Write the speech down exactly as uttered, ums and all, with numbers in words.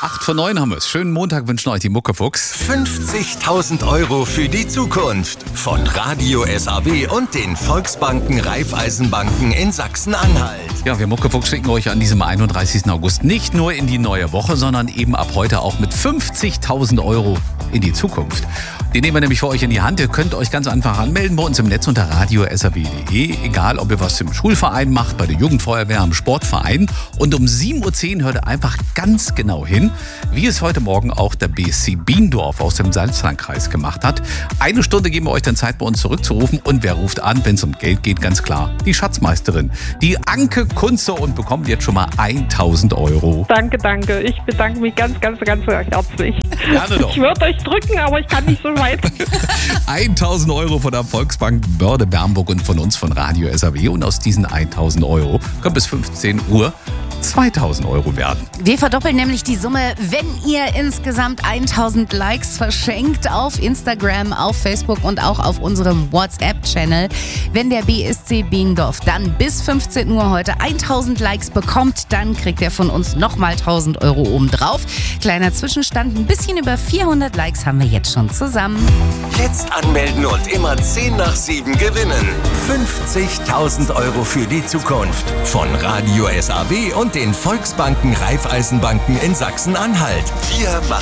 acht vor neun haben wir es. Schönen Montag wünschen euch die Muckefuchs. fünfzigtausend Euro für die Zukunft von Radio S A W und den Volksbanken Raiffeisenbanken in Sachsen-Anhalt. Ja, wir Muckefuchs schicken euch an diesem einunddreißigsten August nicht nur in die neue Woche, sondern eben ab heute auch mit fünfzigtausend Euro in die Zukunft. Die nehmen wir nämlich für euch in die Hand. Ihr könnt euch ganz einfach anmelden bei uns im Netz unter radio s a w punkt d e. Egal, ob ihr was im Schulverein macht, bei der Jugendfeuerwehr, am Sportverein. Und um sieben Uhr zehn hört ihr einfach ganz genau hin, wie es heute Morgen auch der B S C Biendorf aus dem Salzlandkreis gemacht hat. Eine Stunde geben wir euch dann Zeit, bei uns zurückzurufen. Und wer ruft an, wenn es um Geld geht? Ganz klar, die Schatzmeisterin, die Anke Kunze, und bekommt jetzt schon mal tausend Euro. Danke, danke. Ich bedanke mich ganz, ganz, ganz herzlich. Gerne doch. Ich würde euch drücken, aber ich kann nicht so weit. tausend Euro von der Volksbank Börde Bernburg und von uns von Radio S A W. Und aus diesen tausend Euro können bis fünfzehn Uhr zweitausend Euro werden. Wir verdoppeln nämlich die Summe, wenn ihr insgesamt tausend Likes verschenkt auf Instagram, auf Facebook und auch auf unserem WhatsApp-Channel. Wenn der B S C Biendorf dann bis fünfzehn Uhr heute tausend Likes bekommt, dann kriegt er von uns nochmal tausend Euro obendrauf. Kleiner Zwischenstand, ein bisschen über vierhundert Likes haben wir jetzt schon zusammen. Jetzt anmelden und immer zehn nach sieben gewinnen. fünfzigtausend Euro für die Zukunft von Radio S A W und den Volksbanken Raiffeisenbanken in Sachsen-Anhalt. Wir machen